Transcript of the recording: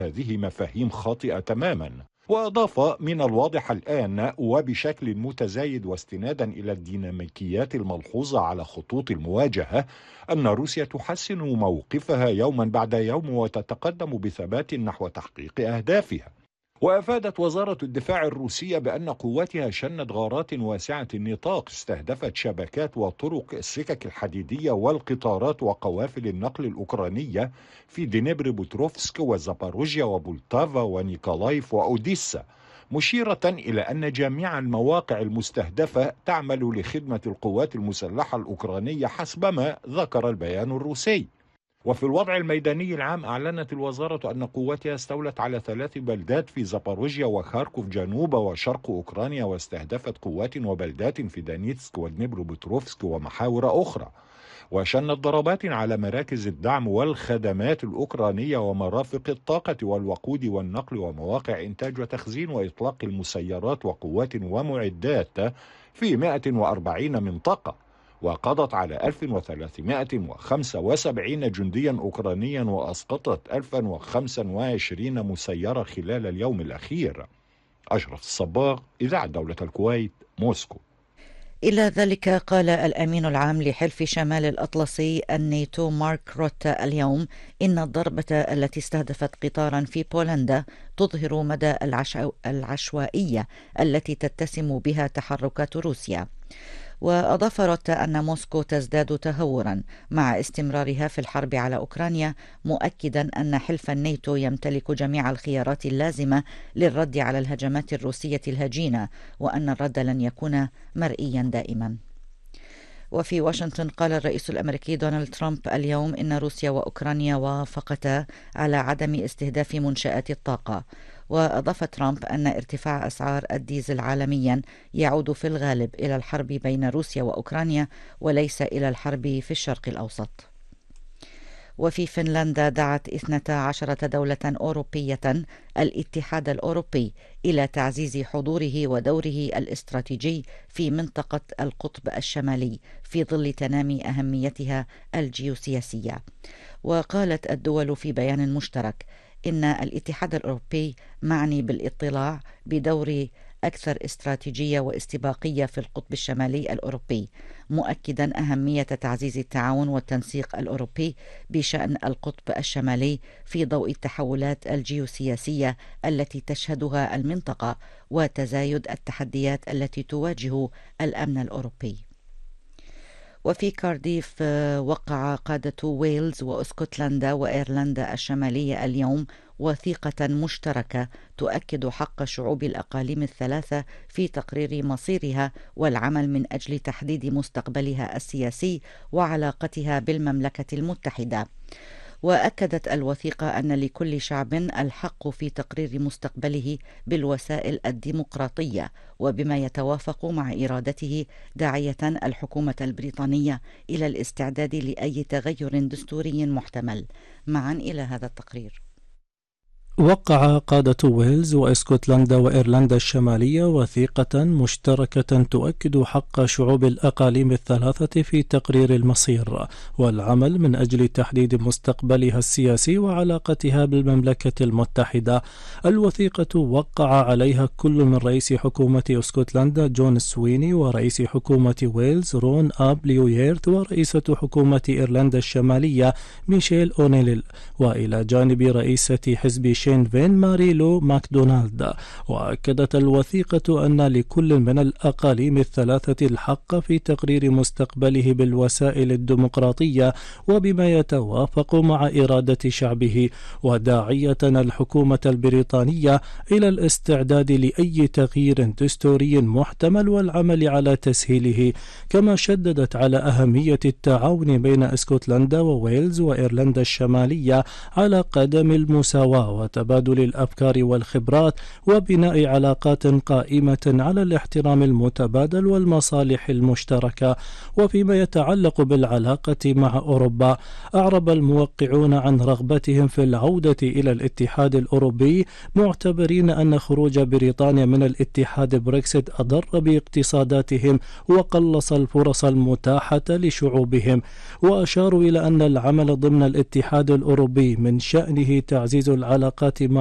هذه مفاهيم خاطئة تماما. وأضاف: من الواضح الآن وبشكل متزايد واستنادا إلى الديناميكيات الملحوظة على خطوط المواجهة أن روسيا تحسن موقفها يوما بعد يوم وتتقدم بثبات نحو تحقيق أهدافها. وأفادت وزارة الدفاع الروسية بأن قواتها شنت غارات واسعة النطاق استهدفت شبكات وطرق السكك الحديدية والقطارات وقوافل النقل الأوكرانية في دنيبر بوتروفسك وزاباروجيا وبولتافا ونيكولايف وأوديسا، مشيرة إلى أن جميع المواقع المستهدفة تعمل لخدمة القوات المسلحة الأوكرانية حسبما ذكر البيان الروسي. وفي الوضع الميداني العام، أعلنت الوزارة أن قواتها استولت على 3 بلدات في زاباروجيا وخاركوف جنوب وشرق أوكرانيا، واستهدفت قوات وبلدات في دانيتسك ودنيبرو بتروفسك ومحاور أخرى، وشنت ضربات على مراكز الدعم والخدمات الأوكرانية ومرافق الطاقة والوقود والنقل ومواقع إنتاج وتخزين وإطلاق المسيرات وقوات ومعدات في 140 منطقة، وقضت على 1375 جنديا أوكرانيا وأسقطت 1025 مسيرة خلال اليوم الأخير. أشرف الصباغ، إذاعة دولة الكويت، موسكو. إلى ذلك قال الأمين العام لحلف شمال الأطلسي الناتو مارك روتا اليوم إن الضربة التي استهدفت قطارا في بولندا تظهر مدى العشوائية التي تتسم بها تحركات روسيا. وأضاف روتا أن موسكو تزداد تهورا مع استمرارها في الحرب على أوكرانيا، مؤكدا أن حلف الناتو يمتلك جميع الخيارات اللازمة للرد على الهجمات الروسية الهجينة، وأن الرد لن يكون مرئيا دائما. وفي واشنطن قال الرئيس الأمريكي دونالد ترامب اليوم إن روسيا وأوكرانيا وافقتا على عدم استهداف منشآت الطاقة. وأضاف ترامب أن ارتفاع أسعار الديزل عالميا يعود في الغالب إلى الحرب بين روسيا وأوكرانيا وليس إلى الحرب في الشرق الأوسط. وفي فنلندا دعت 12 دولة أوروبية الاتحاد الأوروبي إلى تعزيز حضوره ودوره الاستراتيجي في منطقة القطب الشمالي في ظل تنامي أهميتها الجيوسياسية. وقالت الدول في بيان مشترك إن الاتحاد الأوروبي معني بالاطلاع بدور أكثر استراتيجية واستباقية في القطب الشمالي الأوروبي، مؤكدا أهمية تعزيز التعاون والتنسيق الأوروبي بشأن القطب الشمالي في ضوء التحولات الجيوسياسية التي تشهدها المنطقة وتزايد التحديات التي تواجه الأمن الأوروبي. وفي كارديف وقع قادة ويلز واسكتلندا وإيرلندا الشمالية اليوم وثيقة مشتركة تؤكد حق شعوب الأقاليم الثلاثة في تقرير مصيرها والعمل من أجل تحديد مستقبلها السياسي وعلاقتها بالمملكة المتحدة. وأكدت الوثيقة أن لكل شعب الحق في تقرير مستقبله بالوسائل الديمقراطية وبما يتوافق مع إرادته، داعية الحكومة البريطانية إلى الاستعداد لأي تغير دستوري محتمل. معا إلى هذا التقرير. وقع قادة ويلز واسكتلندا وإيرلندا الشمالية وثيقة مشتركة تؤكد حق شعوب الأقاليم الثلاثة في تقرير المصير والعمل من أجل تحديد مستقبلها السياسي وعلاقتها بالمملكة المتحدة. الوثيقة وقع عليها كل من رئيس حكومة اسكتلندا جون سويني ورئيس حكومة ويلز رون آب ليويرث ورئيسة حكومة إيرلندا الشمالية ميشيل أونيل، وإلى جانب رئيسة حزب شين فين ماريلو ماكدونالد. وأكدت الوثيقة أن لكل من الأقاليم الثلاثة الحق في تقرير مستقبله بالوسائل الديمقراطية وبما يتوافق مع إرادة شعبه، وداعية الحكومة البريطانية إلى الاستعداد لأي تغيير دستوري محتمل والعمل على تسهيله. كما شددت على أهمية التعاون بين اسكتلندا وويلز وإيرلندا الشمالية على قدم المساواة وتبادل الأفكار والخبرات وبناء علاقات قائمة على الاحترام المتبادل والمصالح المشتركة. وفيما يتعلق بالعلاقة مع أوروبا، أعرب الموقعون عن رغبتهم في العودة إلى الاتحاد الأوروبي، معتبرين أن خروج بريطانيا من الاتحاد بريكسيت أضر باقتصاداتهم وقلص الفرص المتاحة لشعوبهم. وأشاروا إلى أن العمل ضمن الاتحاد الأوروبي من شأنه تعزيز العلاقات العلاقات مع